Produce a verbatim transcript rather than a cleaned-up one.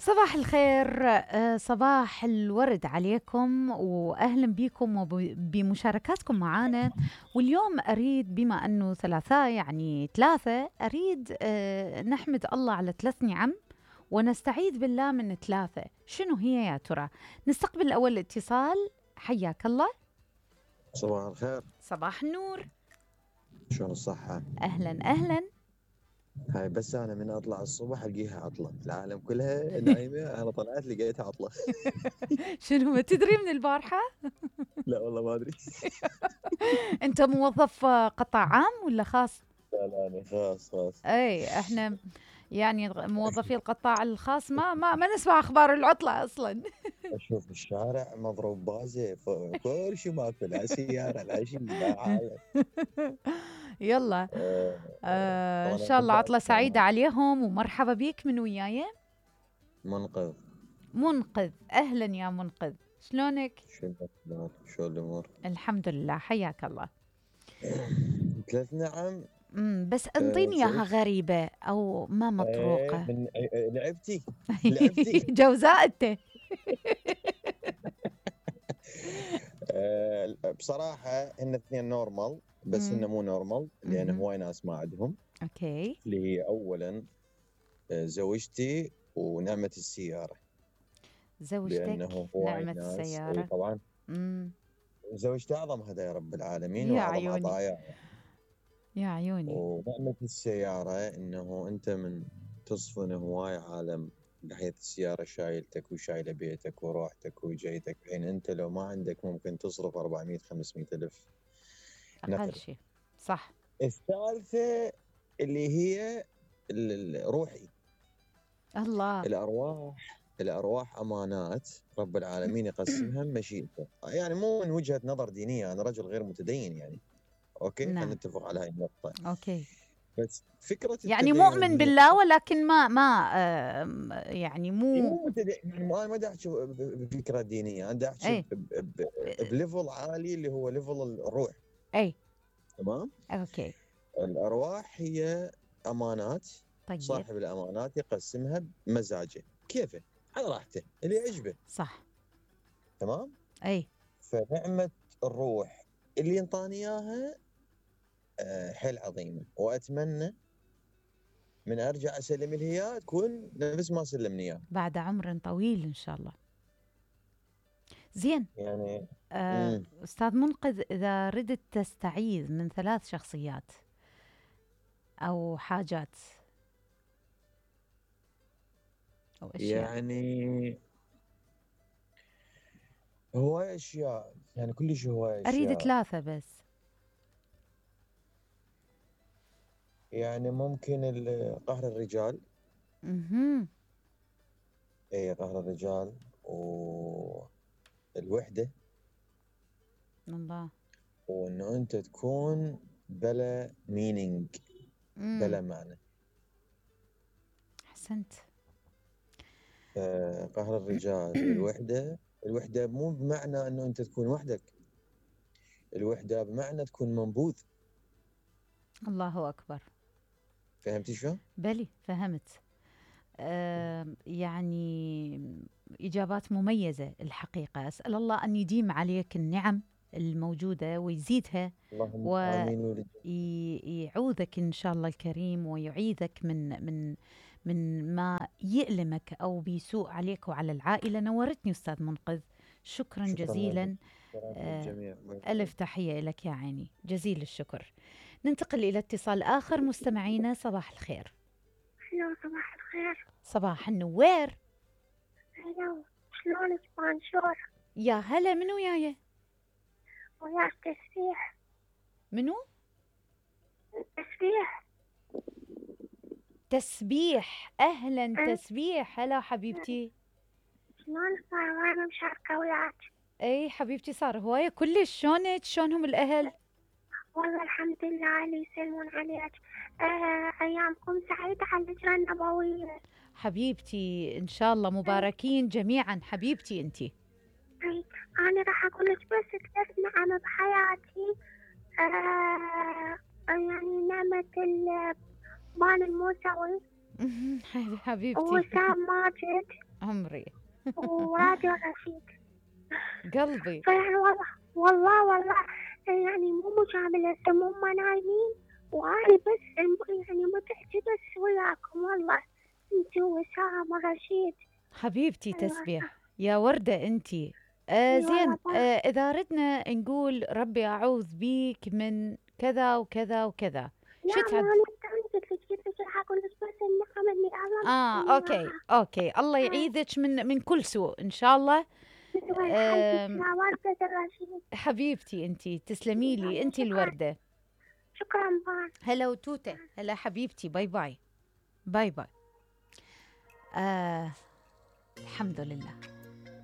صباح الخير، آه، صباح الورد عليكم وأهلا بكم وبمشاركاتكم معنا. واليوم أريد بما أنه ثلاثاء يعني ثلاثة، أريد آه، نحمد الله على ثلاث نعم ونستعيذ بالله من ثلاثة. شنو هي يا ترى؟ نستقبل أول اتصال. حياك الله. صباح الخير. صباح النور. شلون الصحة؟ أهلا أهلا. هاي بس أنا من أطلع الصبح ألقيها عطلة، العالم كلها نايمة، أنا طلعت لقيتها عطلة. شنو ما تدري من البارحة؟ لا والله ما أدري. أنت موظف آه، قطاع عام ولا خاص؟ لا لا أنا خاص خاص. اي احنا يعني موظفي القطاع الخاص ما ما ما نسمع اخبار العطله اصلا. أشوف الشارع مضروب بازة، ف- كل شيء ماكو، لا سيارة لا شيء لا عالم. يلا. آه، آه ان طبعا شاء الله أحبك عطله سعيده معاك. عليهم ومرحبا بيك من وياي. منقذ. منقذ، اهلا يا منقذ، شلونك؟ شو الأخبار؟ شو الأمور؟ الحمد لله، حياك الله. ثلاث نعم. امم بس آه، انطيني اياها زوجتي. غريبه او ما إيه مطروقه. من إيه، إيه، لعبتي لعبتي. جوزاء انت. آه، بصراحة إن اثنين نورمال، بس إنه امم مو نورمال لأن امم هواي ناس ما عندهم. اوكي. اللي هي أولا آه، زوجتي ونعمة السيارة. زوجتك، لأنه هواي نعمه ناس إي السياره. طبعا. امم زوجتي أعظم هدايا رب العالمين يا وأعظم عيوني، عطايا. يا عيوني. ونعمة السيارة إنه أنت من تصفن هواي عالم، بحيث السيارة شايلتك وشايلة بيتك وروحتك وجيتك، حين أنت لو ما عندك ممكن تصرف أربعمية خمسمية ألف أقل نقل. شيء. صح. الثالثة اللي هي ال- ال- روحي. الله. الأرواح الأرواح أمانات رب العالمين يقسمها بمشيئته، يعني مو من وجهة نظر دينية، أنا رجل غير متدين يعني. أوكي خلينا نعم. نتفق على هاي النقطة. أوكي. بس فكرة يعني التدين مؤمن هي بالله ولكن ما ما آم، يعني هي مو. مو متدين، يعني أنا ما دا أحكي ب- بفكرة دينية، أنا دا أحكي أي. ب- ب- ب- بليفل عالي اللي هو ليفل الروح. أي. تمام. أوكي. الأرواح هي أمانات، طيب. صاحب الأمانات يقسمها بمزاجه كيفه على راحته اللي يعجبه. صح. تمام. أي. فنعمة الروح اللي انطاني اياها آه، حيل عظيمة، واتمنى من ارجع اسلم لها اياها تكون نفس ما سلمني اياها. بعد عمر طويل إن شاء الله. زين. يعني آه، امم أستاذ منقذ، إذا ردت تستعيذ من ثلاث شخصيات أو حاجات أو أشياء. يعني هواي اشياء، يعني كلش هواي أريد اشياء. ثلاثة بس. يعني ممكن ال- قهر الرجال. اها. اي قهر الرجال، والوحدة، الله. وانه انت تكون بلا مينينج، امم بلا معنى. أحسنت. آه، قهر الرجال والوحدة. الوحدة مو بمعنى أنه أنت تكون وحدك، الوحدة بمعنى تكون منبوذ. الله أكبر. فهمتي شو؟ بلي فهمت. آه يعني إجابات مميزة الحقيقة. أسأل الله أن يديم عليك النعم الموجودة ويزيدها اللهم آمين ولد. ويعوذك إن شاء الله الكريم ويعيذك من من من ما يألمك أو بيسوء عليك وعلى العائلة. نورتني أستاذ منقذ، شكرا شكرا لك. جزيلا. شكرا آه، للجميع. ألف تحية لك يا عيني، جزيل الشكر. ننتقل إلى اتصال آخر. مستمعينا صباح الخير. هلو صباح الخير. صباح النوير. هلو شلونك بانشور؟ يا هلا، منو وياي؟ وياك تسبيح. منو؟ تسبيح. تسبيح، أهلا أه؟ تسبيح، هلا حبيبتي. شلونك؟ وانا مشاركة وياك. أي حبيبتي، صار هواية كلش. شلونك؟ شلونهم الأهل؟ والله الحمد لله اللي يسلمون عليك. آه أيامكم سعيدة على الهجرة النبوية. حبيبتي إن شاء الله مباركين جميعا حبيبتي أنتي. أي أنا راح أقول لك بس ثلاث نعم بحياتي. آه يعني نعمة البان الموسوي حبيبتي. ووسام ماجد عمري. وراديو رشيد. قلبي. فيعني والله والله والله يعني مو مجاملة، هم نايمين وأنا بس الم- يعني متعتي بس وياكم والله، انتي وسام ورشيد. حبيبتي أيوة تسبيح يا وردة انتي. آه أيوة زين، والله. آه إذا ردنا نقول ربي أعوذ بيك من كذا وكذا وكذا، لا شو ما تعد؟ أنا قلت لك قلت لك راح أقول لك بس النعم اللي الله آه مسويها. أوكي أوكي، الله يعيذك من من كل سوء إن شاء الله. أيوة يحييك آم، يا وردة الرشيد. حبيبتي انتي تسلمي لي، يعني انتي شكرا الوردة. شكرا بان. هلا وتوتة، هلا حبيبتي، باي باي. باي باي. آه الحمد لله.